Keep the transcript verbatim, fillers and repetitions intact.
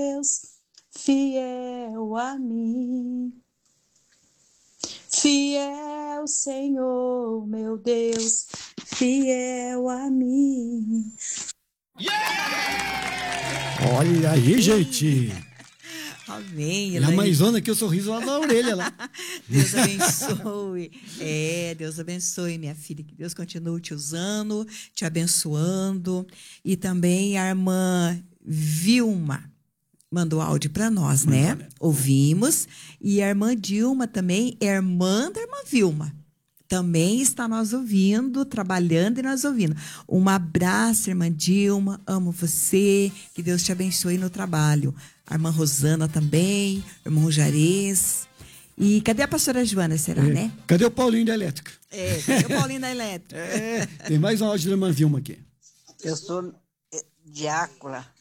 fiel a mim. Fiel, Senhor, meu Deus, fiel a mim. Olha aí, gente. Amém. E a mãezona aqui, o sorriso lá na orelha lá. Deus abençoe. É, Deus abençoe, minha filha. Que Deus continue te usando, te abençoando. E também a irmã Vilma mandou áudio para nós, Mandou, né? né? Ouvimos. E a irmã Dilma também é irmã da irmã Vilma. Também está nós ouvindo, trabalhando e nós ouvindo. Um abraço, irmã Dilma. Amo você. Que Deus te abençoe no trabalho. A irmã Rosana também. Irmão Jarez. E cadê a pastora Joana, será, É. né? Cadê o Paulinho da Elétrica? É, cadê o Paulinho da Elétrica? É, tem mais um áudio da irmã Vilma aqui. Eu sou diácona